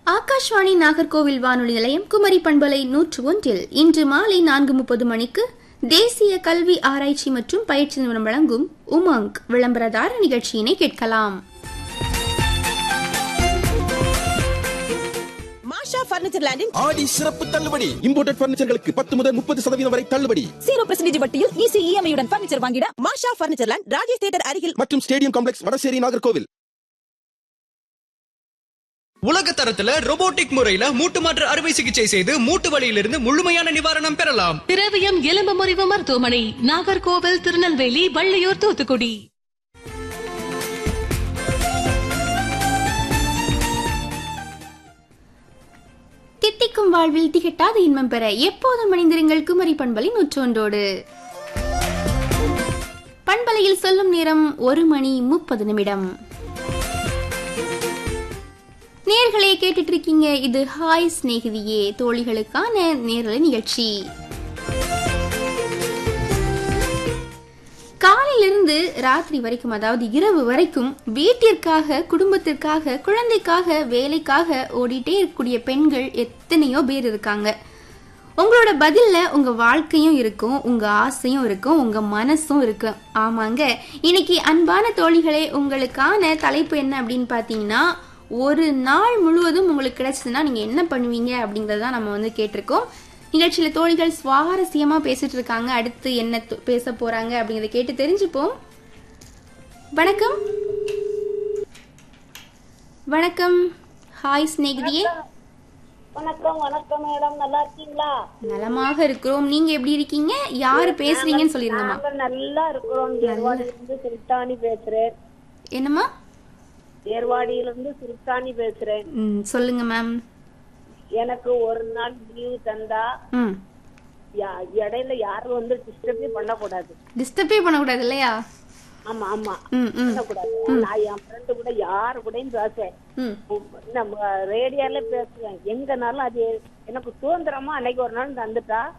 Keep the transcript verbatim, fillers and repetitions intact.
ஆகாஷ்வாணி நாகர்கோவில் வானொலி நிலையம் குமரி பண்பலை நூற்று ஒன்றில் இன்று மாலை நான்கு முப்பது மணிக்கு தேசிய கல்வி ஆராய்ச்சி மற்றும் பயிற்சி நிறுவனம் வழங்கும் உமங் விளம்பரதார நிகழ்ச்சியினை கேட்கலாம். மாஷா பர்னிச்சர் லேண்டின் ஆடி சிறப்பு தள்ளுபடி. இம்போர்ட்டட் பர்னிச்சர்களுக்கு பத்து முதல் முப்பது சதவீதம் வரை தள்ளுபடி. ஜீரோ பர்சன்டேஜ் வட்டியில் ஈஸி இஎம்ஐயுடன் பர்னிச்சர் வாங்கிட மாஷா பர்னிச்சர் லேண்ட், ராஜேஷ் தியேட்டர் அருகில் மற்றும் ஸ்டேடியம் காம்ப்ளெக்ஸ், வடசேரி, நாகர்கோவில். உலக தரத்துல ரோபோட்டிக் முறையில மூட்டு மாற்று அறுவை சிகிச்சை செய்து மூட்டு வலியிலிருந்து முழுமையான நிவாரணம் பெறலாம். திரவியம் எலும்பு முறிவு மருத்துவமனை, நாகர்கோவில், திருநெல்வேலி, வள்ளியூர், தூத்துக்குடி. தித்திக்கும் வாழ்வில் திகட்டாத இன்பம் பெற எப்போதும் அணிந்திருங்கள் குமரி பண்பலை நூற்றொன்றோடு. பண்பலையில் சொல்லும் நேரம் ஒரு மணி முப்பது நிமிடம். நேர்களை கேட்டுட்டு இருக்கீங்க. இது ஹாய் ஸ்நேகிதியே, தோழிகளுக்கான நேரலை நிகழ்ச்சி. காலையிலிருந்து ராத்திரி வரைக்கும், அதாவது இரவு வரைக்கும் வீட்டிற்காக, குடும்பத்திற்காக, குழந்தைக்காக, வேலைக்காக ஓடிட்டே இருக்கக்கூடிய பெண்கள் எத்தனையோ பேர் இருக்காங்க. உங்களோட பதில்ல உங்க வாழ்க்கையும் இருக்கும், உங்க ஆசையும் இருக்கும், உங்க மனசும் இருக்கும். ஆமாங்க, இன்னைக்கு அன்பான தோழிகளே, உங்களுக்கான தலைப்பு என்ன அப்படின்னு பாத்தீங்கன்னா, ஒரு நாள் முழுவதும் உங்களுக்கு கிடைச்சதுன்னா நீங்க என்ன பண்ணுவீங்க அப்படிங்கறத நம்ம வந்து கேட்டிருக்கோம். நிகழ்ச்சியில தோழிகள் சுவாரஸ்யமா பேசிட்டு இருக்காங்க. அடுத்து என்ன பேச போறாங்க அப்படிங்கறத கேட்டு தெரிஞ்சுப்போம். வணக்கம். வணக்கம். ஹாய் ஸ்நேகிதியே. வணக்கம். வணக்கம் மேடம், நல்லா இருக்கீங்களா? நலமாக இருக்கிறோம். நீங்க எப்படி இருக்கீங்க? யாரு பேசுறீங்கன்னு சொல்லிருங்கம்மா. நல்லா இருக்கிறோம். ஏர்வாடியிலிருந்து சுல்தானி பேசுறேன். என்னம்மா? ஏர்வாடியிலிருந்து சுல்தானி பேசுறேன். சொல்லுங்க மேம். எனக்கு ஒரு நாள் லீவு தந்தா இடையில யாரும் வந்து டிஸ்டர்பே பண்ணக்கூடாது. டிஸ்டர்பே பண்ணக்கூடாது இல்லையா? ஆமா ஆமா, பண்ணக்கூடாது. நான் என் ஃப்ரெண்டு கூட யாரு கூடயும் பேசுவேன், நம்ம ரேடியோல பேசுவேன். எங்கனாலும் அது எனக்கு சுதந்திரமா அன்னைக்கு ஒரு நாள் தந்துட்டா